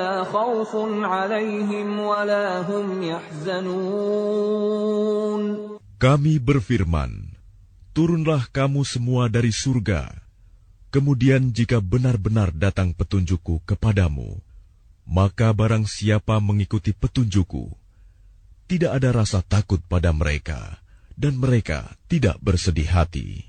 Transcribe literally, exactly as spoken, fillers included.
خوف عليهم ولا هم يحزنون. Kami berfirman, turunlah kamu semua dari surga. Kemudian jika benar-benar datang petunjukku kepadamu, maka barang siapa mengikuti petunjukku, tidak ada rasa takut pada mereka, dan mereka tidak bersedih hati.